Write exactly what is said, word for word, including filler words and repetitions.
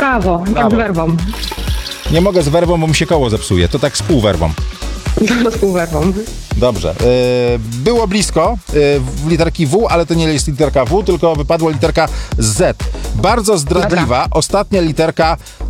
Prawo, jak Prawo. z werwą. Nie mogę z werwą, bo mi się koło zepsuje. To tak z półwerwą. Z półwerwą. Dobrze. Yy, było blisko yy, w literki W, ale to nie jest literka W, tylko wypadła literka Z. Bardzo zdradliwa ostatnia literka